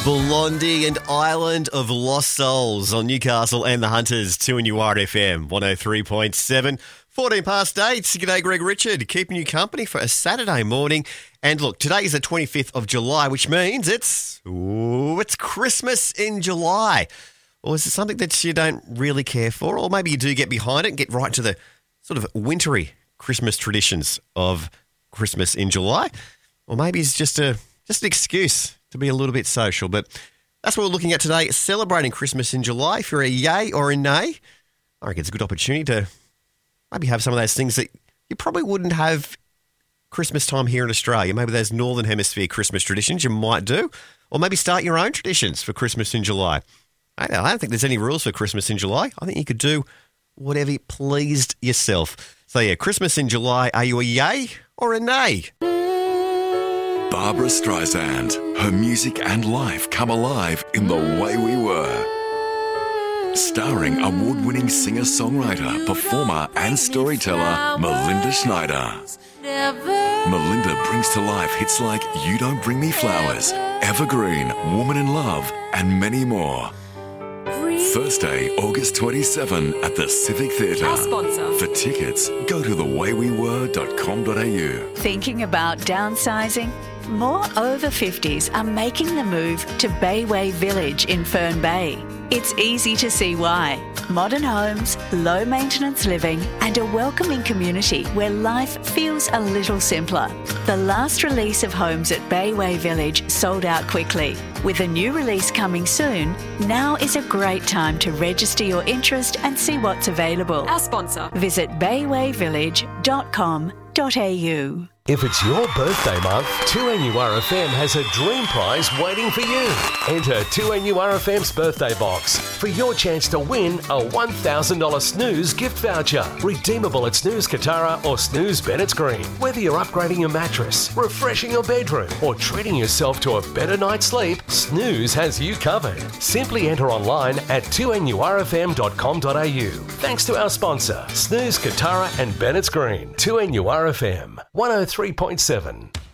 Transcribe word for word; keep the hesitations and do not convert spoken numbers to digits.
Blondie and Island of Lost Souls on Newcastle and the Hunters, two N U R F M, one oh three point seven. fourteen past eight. G'day, Greg Richard, keeping you company for a Saturday morning. And look, today is the twenty-fifth of July, which means it's, ooh, it's Christmas in July. Or is it something that you don't really care for? Or maybe you do get behind it and get right to the sort of wintry Christmas traditions of Christmas in July? Or maybe it's just a just an excuse to be a little bit social. But that's what we're looking at today, celebrating Christmas in July. If you're a yay or a nay, I reckon it's a good opportunity to maybe have some of those things that you probably wouldn't have Christmas time here in Australia. Maybe those Northern Hemisphere Christmas traditions you might do. Or maybe start your own traditions for Christmas in July. I don't think there's any rules for Christmas in July. I think you could do whatever pleased yourself. So yeah, Christmas in July, are you a yay or a nay? Barbra Streisand. Her music and life come alive in The Way We Were. Starring award-winning singer-songwriter, performer and storyteller Melinda Schneider. Melinda brings to life hits like You Don't Bring Me Flowers, Evergreen, Woman in Love, and many more. Thursday, August twenty-seventh at the Civic Theatre. Our sponsor. For tickets, go to the way we were dot com dot a u. Thinking about downsizing? More over fifties are making the move to Bayway Village in Fern Bay. It's easy to see why. Modern homes, low maintenance living, and a welcoming community where life feels a little simpler. The last release of homes at Bayway Village sold out quickly. With a new release coming soon, now is a great time to register your interest and see what's available. Our sponsor. Visit bayway village dot com dot a u. If it's your birthday month, two N U R F M has a dream prize waiting for you. Enter two N U R F M's birthday box for your chance to win a one thousand dollars Snooze gift voucher. Redeemable at Snooze Katara or Snooze Bennett's Green. Whether you're upgrading your mattress, refreshing your bedroom, or treating yourself to a better night's sleep, Snooze has you covered. Simply enter online at two N U R F M dot com dot a u. Thanks to our sponsor, Snooze Katara and Bennett's Green. two N U R F M, one oh three point seven.